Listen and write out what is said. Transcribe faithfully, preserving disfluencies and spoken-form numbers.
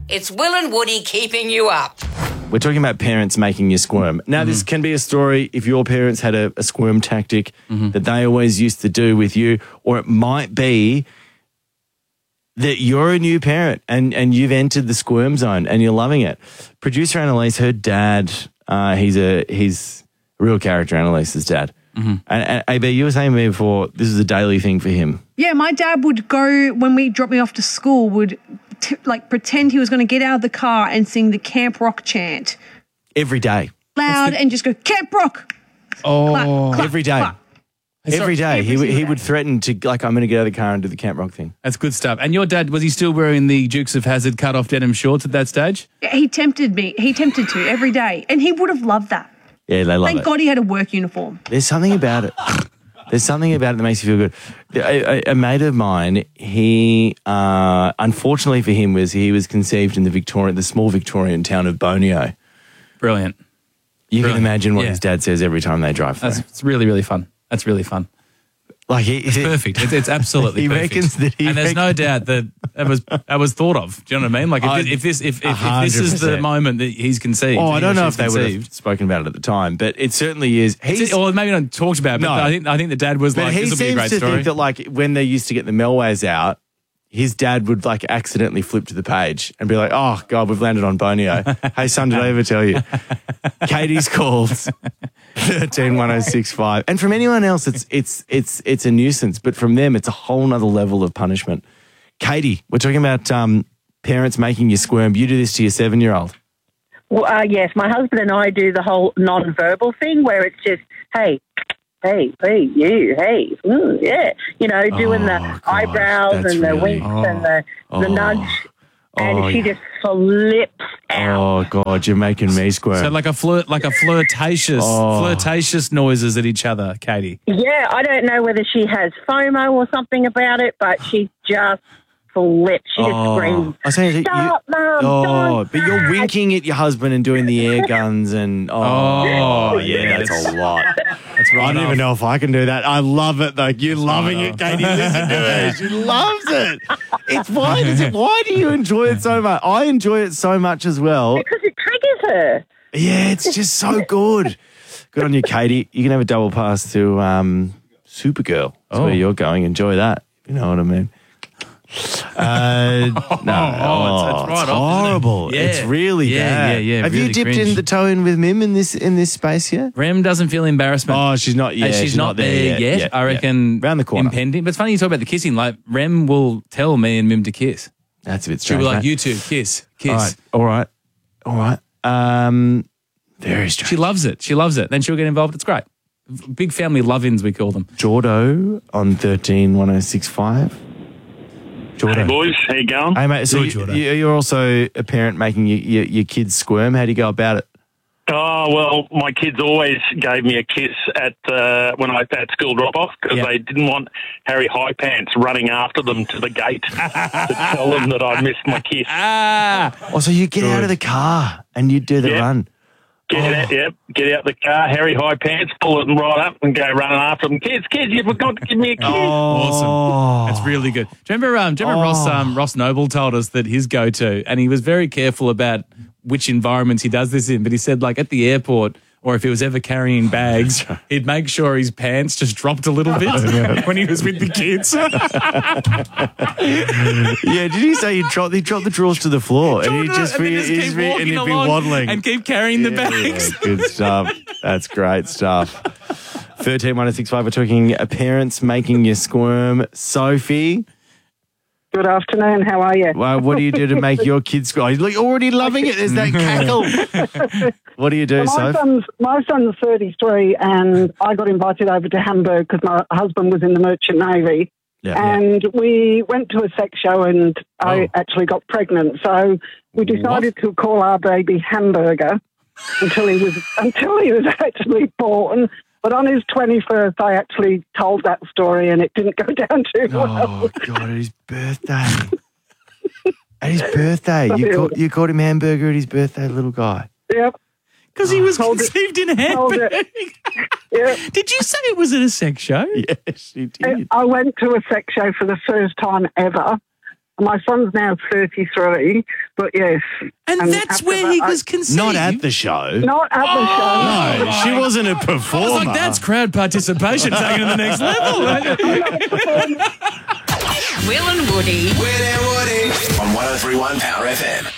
It's Will and Woody keeping you up. We're talking about parents making you squirm. Now, mm-hmm. this can be a story if your parents had a, a squirm tactic mm-hmm. that they always used to do with you, or it might be that you're a new parent and, and you've entered the squirm zone and you're loving it. Producer Annalise, her dad, uh, he's a he's a real character, Annalise's dad. Mm-hmm. And, and A B, you were saying to me before, this is a daily thing for him. Yeah, my dad would go, when we dropped me off to school, would t- like pretend he was going to get out of the car and sing the Camp Rock chant. Every day. Loud the- and just go, Camp Rock. Oh, clap, clap, every day. Clap. Every day. Every he he day. would threaten to, like, I'm going to get out of the car and do the Camp Rock thing. That's good stuff. And your dad, was he still wearing the Dukes of Hazzard cut-off denim shorts at that stage? He tempted me. He tempted to every day. And he would have loved that. Yeah, they love Thank it. God he had a work uniform. There's something about it. There's something about it that makes you feel good. A, a, a mate of mine, he, uh, unfortunately for him, was he was conceived in the Victorian, the small Victorian town of Bonio. Brilliant. You Brilliant. can imagine what Yeah. his dad says every time they drive through. That's, it's really, really fun. That's really fun. Like he, It's perfect. It's, it's absolutely he perfect. reckons that he and there's no doubt that that was that was thought of. Do you know what I mean? Like if, I- this, if this if, if, if one this is the hundred percent. moment that he's conceived. Oh, I he don't or know she's if they would conceived, have spoken about it at the time, but it certainly is. It's- He's, or maybe not talked about, but No. I think I think the dad was but like, he this will be a seems great to story. think that, like, when they used to get the Melways out, his dad would, like, accidentally flip to the page and be like, oh, God, we've landed on Bonio. Hey, son, did I ever tell you? Katie's called thirteen one oh six five. And from anyone else, it's it's it's it's a nuisance, but from them, it's a whole nother level of punishment. Katie, we're talking about um, parents making you squirm. You do this to your seven-year-old. Well, uh, yes, my husband and I do the whole non-verbal thing where it's just, hey, hey, hey, you, hey, mm, yeah. You know, doing Oh, the gosh, eyebrows that's and the really- winks and the, the Oh. nudge. And Oh, she just flips out. Oh, God, you're making me squirm. So like a flirt, like a flirtatious, Oh. flirtatious noises at each other, Katie. Yeah, I don't know whether she has FOMO or something about it, but she just flips. She just Oh. screams, I was saying that you- stop, Mum, Oh, don't but you're touch." winking at your husband and doing the air guns and oh, Oh, yeah, that's a lot. That's right. I don't even know if I can do that. I love it though. You're loving it, Katie. Listen to her. She loves it. It's why does it? Why do you enjoy it so much? I enjoy it so much as well. Because it triggers her. Yeah, it's just so good. Good on you, Katie. You can have a double pass to um, Supergirl. That's Oh. where you're going. Enjoy that. You know what I mean. Uh, no, Oh, it's- it's right it's off, isn't it? horrible. Yeah. It's really Yeah, bad. yeah, yeah, Have really you dipped cringe. in the toe in with Mim in this in this space yet? Rem doesn't feel embarrassment. Oh, she's not. Uh, Yeah, she's, not, there yet. Yeah, I yeah. reckon Round the corner. impending. But it's funny you talk about the kissing. Like Rem will tell me and Mim to kiss. That's a bit She'll strange. be like, mate. "You two, kiss, kiss." All right, all right, all right. Um, very strange. She loves it. She loves it. Then she'll get involved. It's great. Big family love-ins, we call them. Jordo on thirteen one oh six five. Jordo. Hey, boys. How you going? Hey, mate. So Good, you, Jordo. you- you're also a parent making your, your, your kids squirm. How do you go about it? Oh, well, my kids always gave me a kiss at uh, when I at school drop-off because Yeah. they didn't want Harry High Pants running after them to the gate to tell them that I missed my kiss. Ah, Oh, so you get out of the car and you do the Yeah. run. Get out, yep, get out the car, Harry High Pants, pull them right up and go running after them. Kids, kids, you forgot to give me a kiss. awesome. That's really good. Do you remember, um, do you remember Ross, Oh. um, Ross Noble told us that his go-to, and he was very careful about which environments he does this in, but he said, like, at the airport or if he was ever carrying bags, he'd make sure his pants just dropped a little bit when he was with the kids. Yeah, did you say he dropped, he dropped the drawers to the floor and he'd just and be, then just he'd keep be, and walking he'd be along waddling. and keep carrying the Yeah, bags. yeah, good stuff. That's great stuff. thirteen one oh six five, we're talking parents making you squirm. Sophie, Good afternoon. How are you? well, what do you do to make your kids squirm? You're already loving it. There's that cackle. What do you do, My Soph? son's, my son's thirty-three, and I got invited over to Hamburg because my husband was in the Merchant Navy. Yeah, yeah. And we went to a sex show, and Oh. I actually got pregnant. So we decided to call our baby Hamburger until he was until he was actually born. But on his twenty-first, I actually told that story, and it didn't go down too well. Oh, God, at his birthday. At his birthday. You called, you called him Hamburger at his birthday, little guy. Yep. Because he was Hold it. conceived in Hold Hamburg. it. Yep. Did you say it was at a sex show? Yes, he did. I went to a sex show for the first time ever, My son's now thirty-three, but yes. And, that's after where that, he I- was conceived. Not at the show. Not at the show. No, she wasn't a performer. I was like, that's crowd participation taken to the next level. Will and Woody. Will and Woody on one oh three point one Power F M.